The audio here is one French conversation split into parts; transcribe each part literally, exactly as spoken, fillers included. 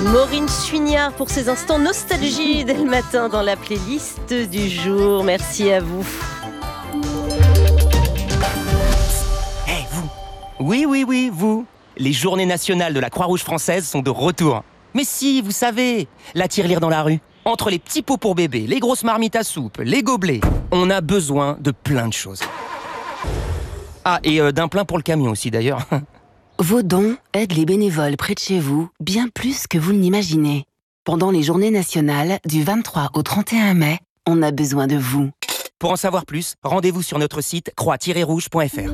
Maureen Suignard pour ces instants nostalgie dès le matin dans la playlist du jour. Merci à vous. Eh hey, vous Oui, oui, oui, vous Les journées nationales de la Croix-Rouge française sont de retour. Mais si, vous savez, la tirelire dans la rue. Entre les petits pots pour bébé, les grosses marmites à soupe, les gobelets, on a besoin de plein de choses. Ah, et euh, d'un plein pour le camion aussi d'ailleurs. Vos dons aident les bénévoles près de chez vous bien plus que vous ne l'imaginez. Pendant les journées nationales, du vingt-trois au trente et un mai, on a besoin de vous. Pour en savoir plus, rendez-vous sur notre site croix tiret rouge point f r.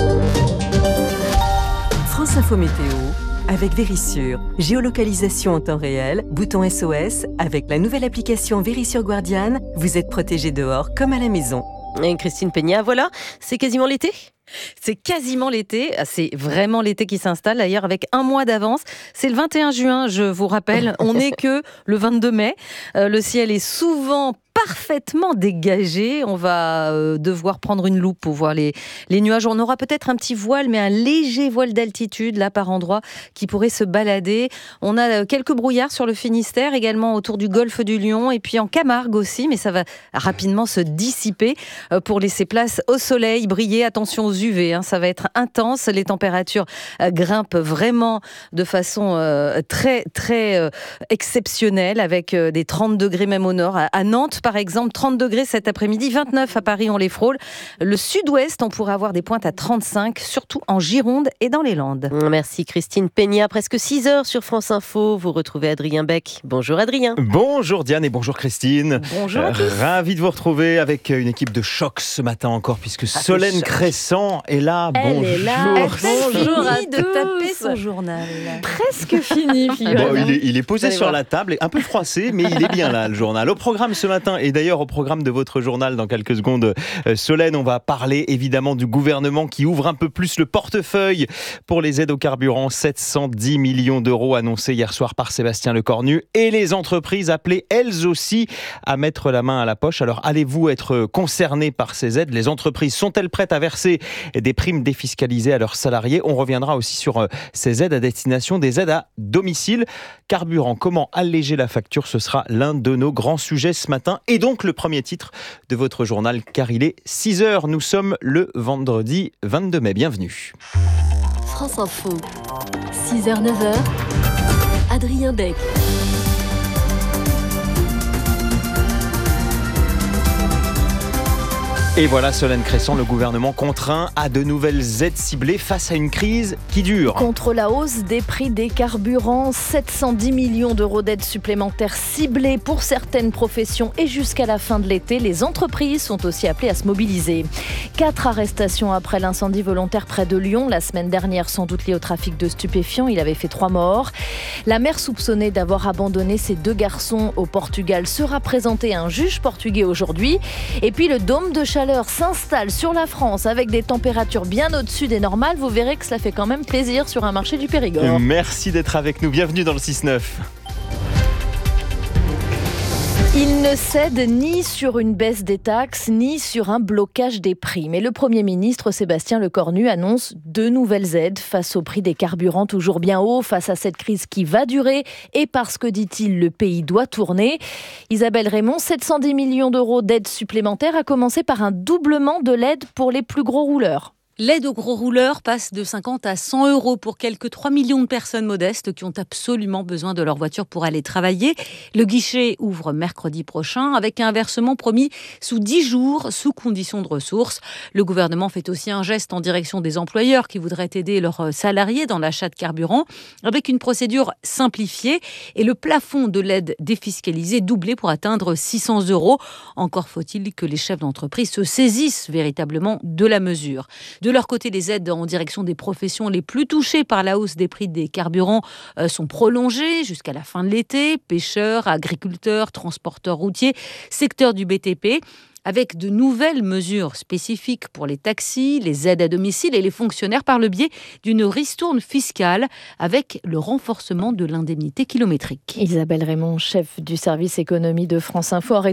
France Info Météo avec Vérissure. Géolocalisation en temps réel, bouton S O S. Avec la nouvelle application Vérissure Guardian, vous êtes protégé dehors comme à la maison. Et Christine Peña, voilà, c'est quasiment l'été. C'est quasiment l'été, c'est vraiment l'été qui s'installe d'ailleurs avec un mois d'avance. C'est le vingt et un juin, je vous rappelle, on n'est que le vingt-deux mai. Euh, le ciel est souvent parfaitement dégagé. On va euh, devoir prendre une loupe pour voir les, les nuages. On aura peut-être un petit voile, mais un léger voile d'altitude, là par endroit, qui pourrait se balader. On a quelques brouillards sur le Finistère, également autour du golfe du Lion, et puis en Camargue aussi, mais ça va rapidement se dissiper euh, pour laisser place au soleil, briller. Attention aux U V, hein, ça va être intense. Les températures euh, grimpent vraiment de façon euh, très, très euh, exceptionnelle, avec euh, des trente degrés même au nord. À, à Nantes, par exemple, trente degrés cet après-midi, vingt-neuf à Paris, on les frôle. Le sud-ouest, on pourrait avoir des pointes à trente-cinq, surtout en Gironde et dans les Landes. Merci Christine Peña, presque six heures sur France Info. Vous retrouvez Adrien Beck. Bonjour Adrien. Bonjour Diane et bonjour Christine. Bonjour à tous. Euh, ravi de vous retrouver avec une équipe de choc ce matin encore, puisque ah, Solène Crescent est là. Elle bonjour. est là. Bonjour à de taper son journal. Presque fini, bon, il, est, il est posé sur voir. la table, un peu froissé, mais il est bien là, le journal. Au programme ce matin, et d'ailleurs au programme de votre journal dans quelques secondes, euh, Solène, on va parler évidemment du gouvernement qui ouvre un peu plus le portefeuille pour les aides au carburant. sept cent dix millions d'euros annoncés hier soir par Sébastien Lecornu, et les entreprises appelées elles aussi à mettre la main à la poche. Alors allez-vous être concernés par ces aides ? Les entreprises sont-elles prêtes à verser des primes défiscalisées à leurs salariés ? On reviendra aussi sur euh, ces aides à destination des aides à domicile. Carburant, comment alléger la facture ? Ce sera l'un de nos grands sujets ce matin, et donc le premier titre de votre journal, car il est six heures. Nous sommes le vendredi vingt-deux mai. Bienvenue. France Info, six heures neuf heures, Adrien Beck. Et voilà, Solène Crescent, le gouvernement contraint à de nouvelles aides ciblées face à une crise qui dure. Contre la hausse des prix des carburants, sept cent dix millions d'euros d'aides supplémentaires ciblées pour certaines professions, et jusqu'à la fin de l'été, les entreprises sont aussi appelées à se mobiliser. Quatre arrestations après l'incendie volontaire près de Lyon la semaine dernière, sans doute lié au trafic de stupéfiants. Il avait fait trois morts. La mère soupçonnée d'avoir abandonné ses deux garçons au Portugal sera présentée à un juge portugais aujourd'hui. Et puis le dôme de chaleur s'installe sur la France avec des températures bien au-dessus des normales. Vous verrez que cela fait quand même plaisir sur un marché du Périgord. Merci d'être avec nous. Bienvenue dans le six neuf. Il ne cède ni sur une baisse des taxes, ni sur un blocage des prix. Mais le Premier ministre Sébastien Lecornu annonce deux nouvelles aides face au prix des carburants toujours bien haut, face à cette crise qui va durer, et parce que, dit-il, le pays doit tourner. Isabelle Raymond, sept cent dix millions d'euros d'aides supplémentaires, à commencer par un doublement de l'aide pour les plus gros rouleurs. L'aide aux gros rouleurs passe de cinquante à cent euros pour quelques trois millions de personnes modestes qui ont absolument besoin de leur voiture pour aller travailler. Le guichet ouvre mercredi prochain avec un versement promis sous dix jours, sous condition de ressources. Le gouvernement fait aussi un geste en direction des employeurs qui voudraient aider leurs salariés dans l'achat de carburant avec une procédure simplifiée et le plafond de l'aide défiscalisée doublé pour atteindre six cents euros. Encore faut-il que les chefs d'entreprise se saisissent véritablement de la mesure. De leur côté, les aides en direction des professions les plus touchées par la hausse des prix des carburants euh, sont prolongées jusqu'à la fin de l'été. Pêcheurs, agriculteurs, transporteurs routiers, secteur du B T P. Avec de nouvelles mesures spécifiques pour les taxis, les aides à domicile et les fonctionnaires par le biais d'une ristourne fiscale avec le renforcement de l'indemnité kilométrique. Isabelle Raymond, chef du service économie de France Info.